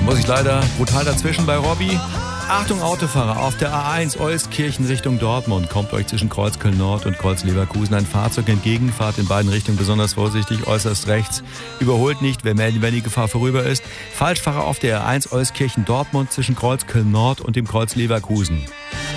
muss ich leider brutal dazwischen bei Robby. Achtung Autofahrer, auf der A1 Euskirchen Richtung Dortmund kommt euch zwischen Kreuzköln Nord und Kreuz-Leverkusen ein Fahrzeug entgegen. Fahrt in beiden Richtungen besonders vorsichtig, äußerst rechts. Überholt nicht, wir melden, wenn die Gefahr vorüber ist. Falschfahrer auf der A1 Euskirchen Dortmund zwischen Kreuzköln Nord und dem Kreuz Leverkusen.